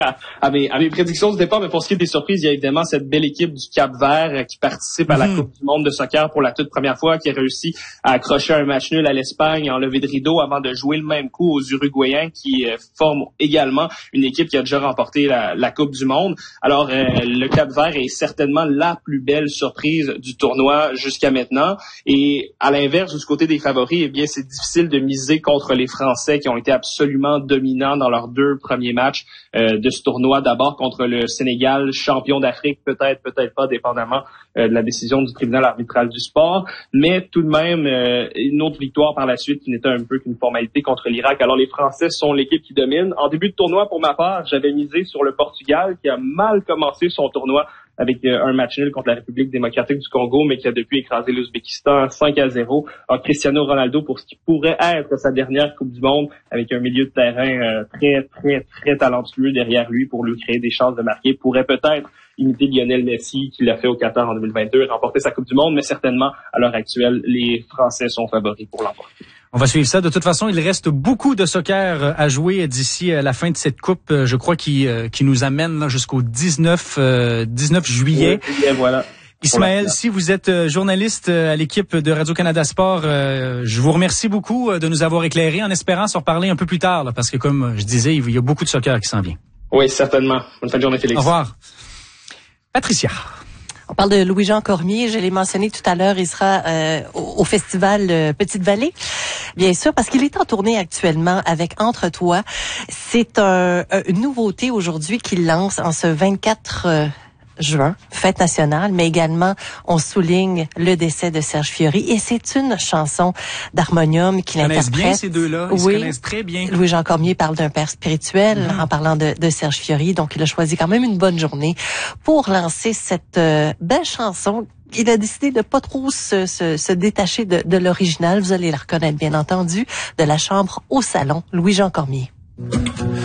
à mes prédictions du départ, mais pour ce qui est des surprises, il y a évidemment cette belle équipe du Cap-Vert qui participe à la Coupe du monde de soccer pour la toute première fois, qui a réussi à accrocher un match nul à l'Espagne en levée de rideau avant de jouer le même coup aux Uruguayens qui forment également une équipe qui a déjà remporté la Coupe du monde. Alors, le Cap-Vert est certainement la plus belle surprise du tournoi jusqu'à maintenant. Et à l'inverse, du côté des favoris, eh bien, c'est difficile de miser contre les Français qui ont été absolument dominants dans leurs 2 premiers matchs de ce tournoi. D'abord contre le Sénégal, champion d'Afrique, peut-être pas, dépendamment de la décision du tribunal arbitral du sport, mais tout de même une autre victoire par la suite qui n'était un peu qu'une formalité contre l'Irak. Alors les Français sont l'équipe qui domine. En début de tournoi, pour ma part, j'avais misé sur le Portugal qui a mal commencé son tournoi avec un match nul contre la République démocratique du Congo, mais qui a depuis écrasé l'Ouzbékistan 5-0. Alors Cristiano Ronaldo, pour ce qui pourrait être sa dernière Coupe du Monde, avec un milieu de terrain très talentueux derrière lui pour lui créer des chances de marquer, pourrait peut-être imiter Lionel Messi qui l'a fait au Qatar en 2022 et remporter sa Coupe du Monde, mais certainement, à l'heure actuelle, les Français sont favoris pour l'emporter. On va suivre ça. De toute façon, il reste beaucoup de soccer à jouer d'ici la fin de cette coupe, je crois, qui nous amène là, jusqu'au 19 juillet. Oui, et voilà. Ismaël, si vous êtes journaliste à l'équipe de Radio-Canada Sport, je vous remercie beaucoup de nous avoir éclairés en espérant se reparler un peu plus tard, là, parce que comme je disais, il y a beaucoup de soccer qui s'en vient. Oui, certainement. Bonne fin de journée, Félix. Au revoir. Patricia. On parle de Louis-Jean Cormier, je l'ai mentionné tout à l'heure, il sera au festival Petite-Vallée, bien sûr, parce qu'il est en tournée actuellement avec Entre Toi. C'est une nouveauté aujourd'hui qu'il lance en ce 24 juin, fête nationale, mais également on souligne le décès de Serge Fiori et c'est une chanson d'harmonium qu'il interprète. Ils se connaissent bien ces deux-là, ils se connaissent très bien. Louis-Jean Cormier parle d'un père spirituel en parlant de Serge Fiori, donc il a choisi quand même une bonne journée pour lancer cette belle chanson. Il a décidé de pas trop se détacher de l'original, vous allez la reconnaître bien entendu, de la chambre au salon, Louis-Jean Cormier.